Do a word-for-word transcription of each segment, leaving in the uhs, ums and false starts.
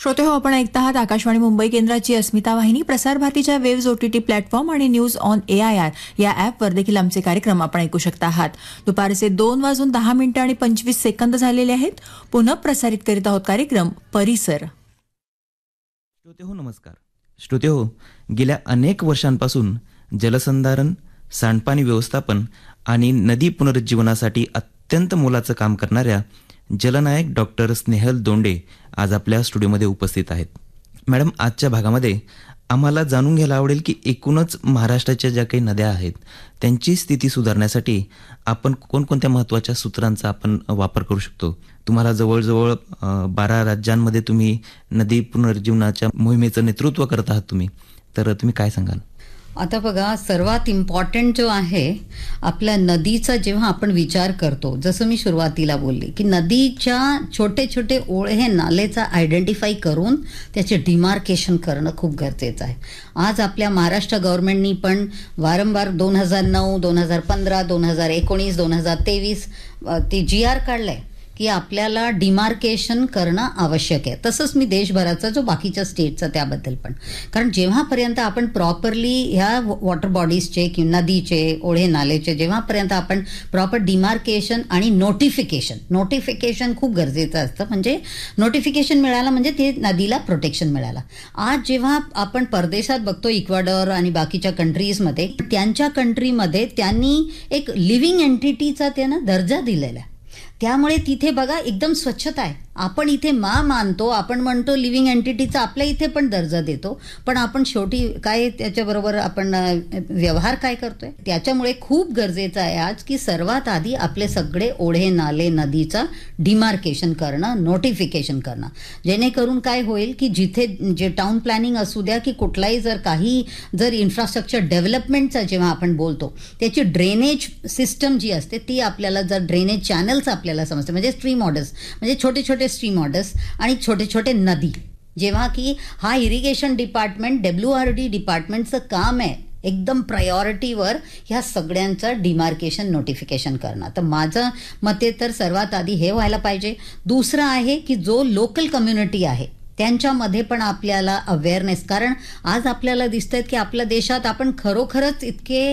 श्रोते हो, आपण ऐकत आहात आकाशवाणी मुंबई केंद्राची अस्मिता वाहिनी. प्रसार भारतीच्या वेव्ज ओटीटी प्लॅटफॉर्म आणि news on A I R या ॲपवर देखील आमचे कार्यक्रम आपण ऐकू शकता आहात. दुपारचे दोन वाजून दहा मिनिटं आणि पंचवीस सेकंद झालेले आहेत. पुन्हा प्रसारित करीत आहोत कार्यक्रम परिसर. श्रोते हो, नमस्कार. श्रोते हो, गेल्या अनेक वर्षांपासून जलसंधारण, सांडपाणी व्यवस्थापन आणि नदी पुनरुज्जीवनासाठी अत्यंत मोलाचं काम करणाऱ्या जलनायक डॉक्टर स्नेहल दोंडे आज आपल्या स्टुडिओमध्ये उपस्थित आहेत. मॅडम, आजच्या भागामध्ये आम्हाला जाणून घ्यायला आवडेल की एकूणच महाराष्ट्राच्या ज्या काही नद्या आहेत त्यांची स्थिती सुधारण्यासाठी आपण कोणकोणत्या महत्त्वाच्या सूत्रांचा आपण वापर करू शकतो. तुम्हाला जवळजवळ बारा राज्यांमध्ये तुम्ही नदी पुनरुज्जीवनाच्या मोहिमेचं नेतृत्व करत आहात तुम्ही, तर तुम्ही काय सांगाल? आता बघा, सर्वात इम्पॉर्टंट जो आहे आपल्या नदीचा जेव्हा आपण विचार करतो, जसं मी सुरुवातीला बोलली की नदीच्या छोटे छोटे ओढे नालेचा आयडेंटिफाय करून त्याचे डिमार्केशन करणं खूप गरजेचं आहे. आज आपल्या महाराष्ट्र गव्हर्नमेंटनी पण वारंवार दोन हजार नऊ दोन हजार पंधरा दोन हजार एकोणीस दोन हजार तेवीस ते जी आर काढलाय की आपल्याला डिमार्केशन करणं आवश्यक आहे. तसंच मी देशभराचा जो बाकीच्या स्टेटचा त्याबद्दल पण, कारण जेव्हापर्यंत आपण प्रॉपरली ह्या वॉटर बॉडीजचे किंवा नदीचे ओढे नालेचे जेव्हापर्यंत आपण प्रॉपर डिमार्केशन आणि नोटिफिकेशन नोटिफिकेशन खूप गरजेचं असतं. म्हणजे नोटिफिकेशन मिळालं म्हणजे ते नदीला प्रोटेक्शन मिळालं. आज जेव्हा आपण परदेशात बघतो, इक्वाडोर आणि बाकीच्या कंट्रीजमध्ये, त्यांच्या कंट्रीमध्ये त्यांनी एक लिव्हिंग एंटिटीचा त्यांना दर्जा दिलेला आहे. त्यामुळे तिथे बघा एकदम स्वच्छता आहे. आपण इथे मा मानतो, आपण म्हणतो लिव्हिंग एंटिटीचा आपल्या इथे पण दर्जा देतो, पण आपण शेवटी काय त्याच्याबरोबर आपण व्यवहार काय करतोय. त्याच्यामुळे खूप गरजेचं आहे आज की सर्वात आधी आपले सगळे ओढे नाले नदीचा डिमार्केशन करणं, नोटिफिकेशन करणं, जेणेकरून काय होईल की जिथे जे टाउन प्लॅनिंग असू द्या की कुठलाही जर काही जर इन्फ्रास्ट्रक्चर डेव्हलपमेंटचा जेव्हा आपण बोलतो त्याची ड्रेनेज सिस्टम जी असते ती आपल्याला जर ड्रेनेज चॅनल्स आपल्याला समजते, म्हणजे स्ट्रीम ऑर्डर्स, म्हणजे छोटे छोटे स्ट्रीम ऑर्डर्स आणि छोटे छोटे नदी, जेव्हा की हा irrigation department W R D डिपार्टमेंटचं काम आहे एकदम प्रायोरिटीवर ह्या सगळ्यांचं डिमार्केशन नोटिफिकेशन करणं. तर माझं मते तर सर्वात आधी हे व्हायला पाहिजे. दुसरं आहे की जो लोकल कम्युनिटी आहे त्यांच्यामध्ये पण आपल्याला अवेअरनेस, कारण आज आपल्याला दिसतंय की आपल्या देशात आपण खरोखरच इतके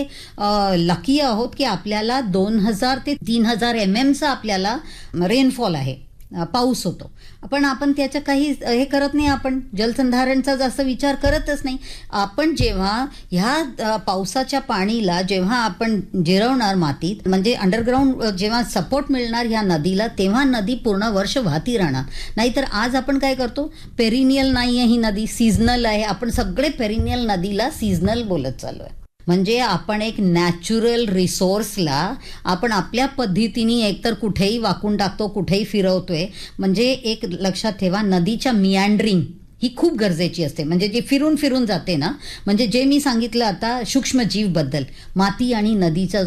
लकी आहोत की आपल्याला दोन हजार ते तीन हजार एम एमचा आपल्याला रेनफॉल आहे, पाऊस होतो, पण आपण त्याचं काही हे करत नाही. आपण जलसंधारणचा जास्त विचार करतच नाही. आपण जेव्हा ह्या पावसाच्या पाणीला जेव्हा आपण जिरवणार मातीत, म्हणजे अंडरग्राऊंड जेव्हा सपोर्ट मिळणार ह्या नदीला, तेव्हा नदी पूर्ण वर्ष वाहती राहणार. नाहीतर आज आपण काय करतो, पेरिनियल नाही आहे ही नदी, सीझनल आहे. आपण सगळे पेरिनियल नदीला सीझनल बोलत चालू आहे. म्हणजे आपण एक नॅचरल रिसोर्सला आपण आपल्या पद्धतीने एकतर कुठेही वाकून टाकतो, कुठेही फिरवतोय. म्हणजे एक लक्षात ठेवा, नदीच्या मियांड्रिंग ही खूप गरजेची असते. म्हणजे जे फिरून फिरून जाते ना, म्हणजे जे मी सांगितलं आता सूक्ष्मजीव बद्दल, माती आणि नदीचा